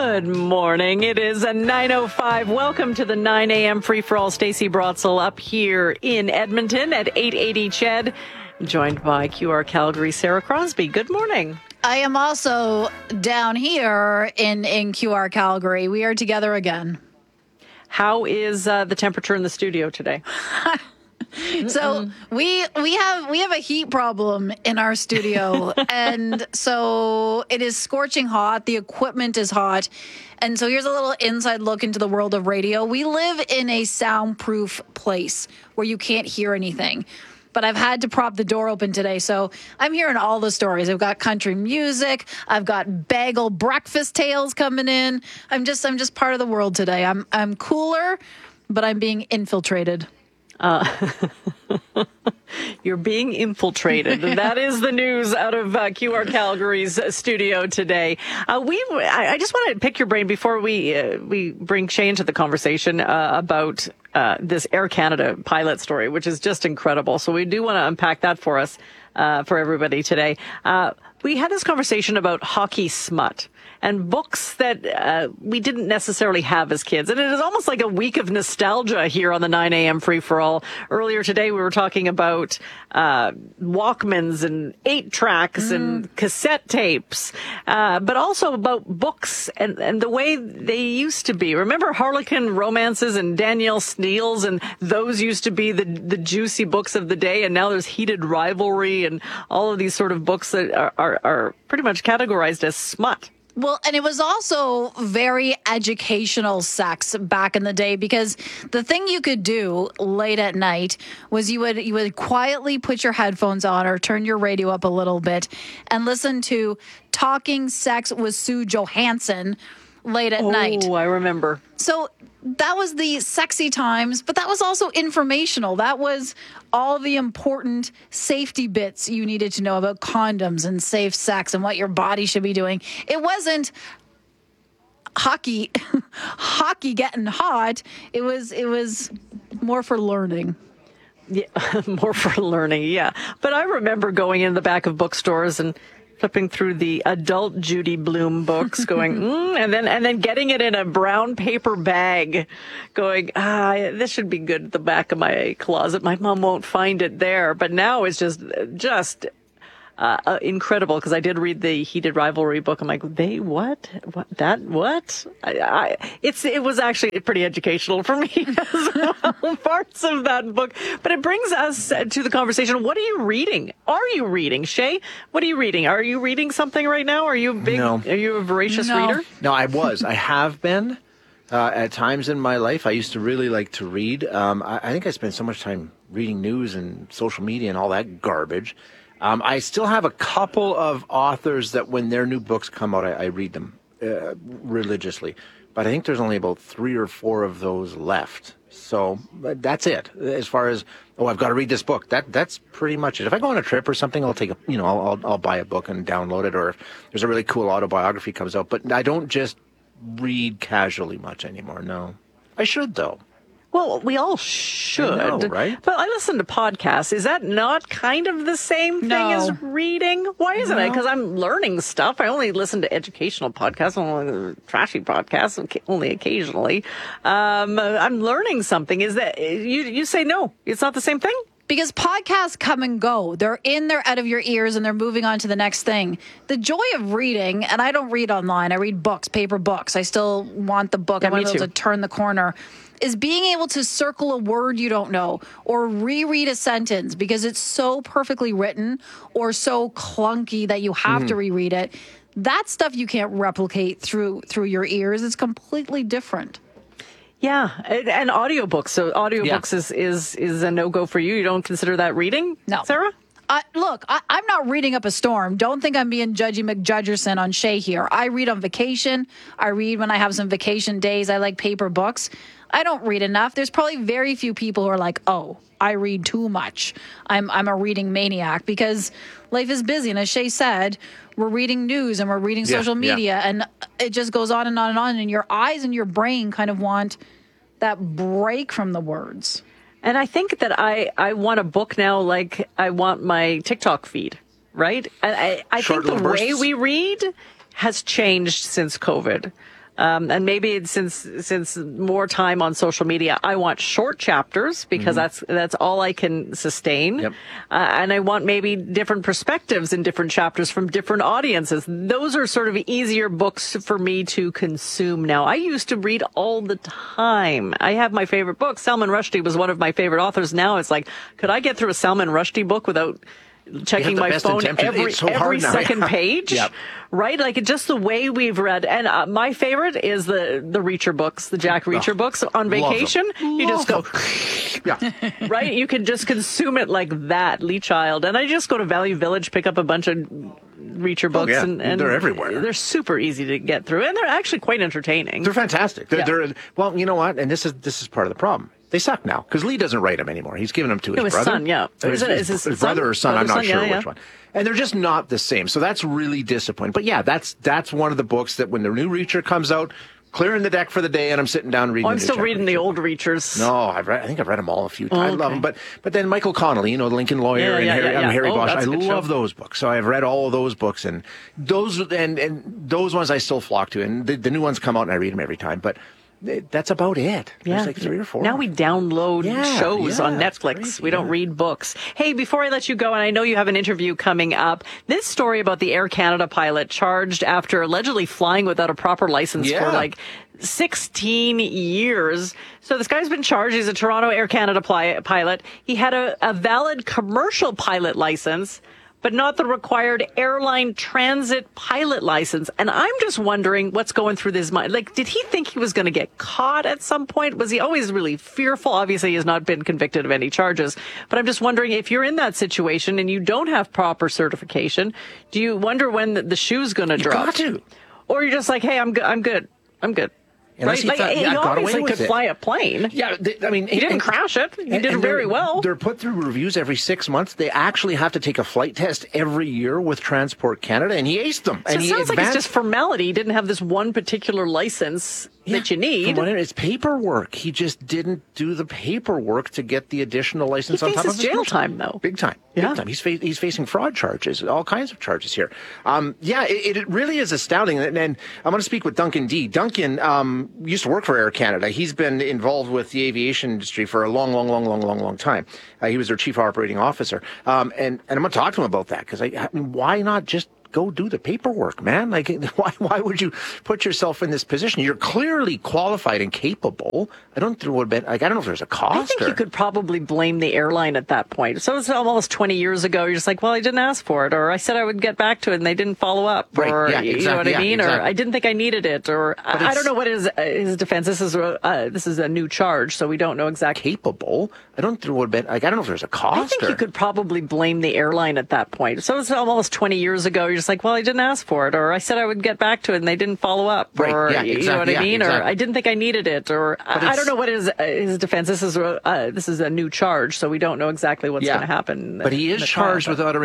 Good morning. It is a 9:05. Welcome to the 9 a.m. free-for-all. Stacey Brotzel up here in Edmonton at 880 CHED, joined by QR Calgary, Sarah Crosby. Good morning. I am also down here in QR Calgary. We are together again. How is the temperature in the studio today? So we have a heat problem in our studio, and so it is scorching hot. The equipment is hot, and so here's a little inside look into the world of radio. We live in a soundproof place where you can't hear anything. But I've had to prop the door open today, so I'm hearing all the stories. I've got country music. I've got bagel breakfast tales coming in. I'm just part of the world today. I'm cooler, but I'm being infiltrated. You're being infiltrated. That is the news out of QR Calgary's studio today. I just want to pick your brain before we bring Shay into the conversation about this Air Canada pilot story, which is just incredible. So we do want to unpack that for us, for everybody today. We had this conversation about hockey smut and books that we didn't necessarily have as kids. And it is almost like a week of nostalgia here on the 9 a.m. free-for-all. Earlier today, we were talking about Walkmans and 8-tracks and cassette tapes, but also about books and the way they used to be. Remember Harlequin romances and Danielle Steele's, and those used to be the juicy books of the day, and now there's Heated Rivalry and all of these sort of books that are pretty much categorized as smut. Well, and it was also very educational sex back in the day, because the thing you could do late at night was you would quietly put your headphones on or turn your radio up a little bit and listen to Talking Sex with Sue Johansson late at night. Oh, I remember. So that was the sexy times, but that was also informational. That was all the important safety bits you needed to know about condoms and safe sex and what your body should be doing. It wasn't hockey getting hot. It was more for learning. Yeah, more for learning, yeah. But I remember going in the back of bookstores and flipping through the adult Judy Blume books, going, and then getting it in a brown paper bag, going, this should be good at the back of my closet. My mom won't find it there. But now it's just incredible, because I did read the Heated Rivalry book. I'm like, what? It was actually pretty educational for me as well, parts of that book. But it brings us to the conversation. What are you reading? Are you reading? Shay, what are you reading? Are you reading something right now? Are you No. Are you a voracious reader? No, I have been. At times in my life, I used to really like to read. I think I spent so much time reading news and social media and all that garbage. I still have a couple of authors that when their new books come out, I read them religiously. But I think there's only about 3 or 4 of those left. So that's it. As far as, I've got to read this book. That's pretty much it. If I go on a trip or something, I'll take I'll buy a book and download it. Or if there's a really cool autobiography comes out. But I don't just read casually much anymore. No, I should though. Well, we all should, I know, right? But I listen to podcasts. Is that not kind of the same thing as reading? Why isn't it? Because I'm learning stuff. I only listen to educational podcasts, only trashy podcasts, only occasionally. I'm learning something. Is that you say no? It's not the same thing? Because podcasts come and go. They're in, they're out of your ears, and they're moving on to the next thing. The joy of reading, and I don't read online. I read books, paper books. I still want the book. I want to be able to turn the corner. Is being able to circle a word you don't know or reread a sentence because it's so perfectly written or so clunky that you have to reread it. That stuff you can't replicate through your ears. It's completely different. Yeah, and audiobooks. So audiobooks is a no-go for you. You don't consider that reading? No. Sarah? Look, I'm not reading up a storm. Don't think I'm being Judgy McJudgerson on Shay here. I read on vacation. I read when I have some vacation days. I like paper books. I don't read enough. There's probably very few people who are like, oh, I read too much. I'm a reading maniac, because life is busy. And as Shay said, we're reading news and we're reading social media, and it just goes on and on and on. And your eyes and your brain kind of want that break from the words. And I think that I want a book now like I want my TikTok feed, right? And I think the way we read has changed since COVID. And maybe it's since more time on social media, I want short chapters because that's all I can sustain. Yep. And I want maybe different perspectives in different chapters from different audiences. Those are sort of easier books for me to consume now. I used to read all the time. I have my favorite books. Salman Rushdie was one of my favorite authors. Now it's like, could I get through a Salman Rushdie book without checking my phone every second page? Yep. Right? Like just the way we've read. And my favorite is the Reacher books, the Jack Reacher books on vacation. You just go, yeah. right? You can just consume it like that, Lee Child. And I just go to Value Village, pick up a bunch of Reacher books. Yeah. And they're everywhere. They're super easy to get through. And they're actually quite entertaining. They're fantastic. Well, you know what? And this is part of the problem. They suck now because Lee doesn't write them anymore. He's given them to his brother. Son, yeah. His brother or son, I'm not sure which one. And they're just not the same. So that's really disappointing. But yeah, that's one of the books that when the new Reacher comes out, clearing the deck for the day, and I'm sitting down reading. I'm still reading the old Reachers. No, I think I've read them all a few times. I love them. But then Michael Connelly, the Lincoln Lawyer, and Harry Bosch. I love those books. So I've read all of those books, and those ones I still flock to. And the new ones come out, and I read them every time. But that's about it. There's like 3 or 4. Now we download shows on Netflix. We don't read books. Hey, before I let you go, and I know you have an interview coming up, this story about the Air Canada pilot charged after allegedly flying without a proper license for like 16 years. So this guy's been charged. He's a Toronto Air Canada pilot. He had a valid commercial pilot license, but not the required airline transit pilot license. And I'm just wondering what's going through his mind. Like, did he think he was going to get caught at some point? Was he always really fearful? Obviously, he has not been convicted of any charges. But I'm just wondering if you're in that situation and you don't have proper certification, do you wonder when the shoe's going to drop? Got to. Or you're just like, hey, I'm good. Right? He obviously could fly a plane. Yeah, he didn't crash it. He did it very well. They're put through reviews every 6 months. They actually have to take a flight test every year with Transport Canada, and he aced them. So and it sounds like it's just formality. He didn't have this one particular license that you need. It's paperwork. He just didn't do the paperwork to get the additional license on top of his jail time, though. Big time. Yeah. Big time. He's facing fraud charges, all kinds of charges here. It really is astounding. And I'm going to speak with Duncan D. Duncan used to work for Air Canada. He's been involved with the aviation industry for a long time. He was their chief operating officer. And I'm going to talk to him about that because why not just go do the paperwork, man? Like, why would you put yourself in this position? You're clearly qualified and capable. I don't know if there's a cost. I think you could probably blame the airline at that point. So it's almost 20 years ago. You're just like, well, I didn't ask for it, or I said I would get back to it and they didn't follow up, or you know what I mean, or I didn't think I needed it, or I don't know what his defense. This is a new charge, so we don't know exactly. Capable. I don't know if there's a cost. I think you could probably blame the airline at that point. So it's almost 20 years ago. You're just like, well, I didn't ask for it, or I said I would get back to it and they didn't follow up, or you know what I mean, or I didn't think I needed it, or I don't know what his defense. This is a new charge, so we don't know exactly what's going to happen. But he is charged with uttering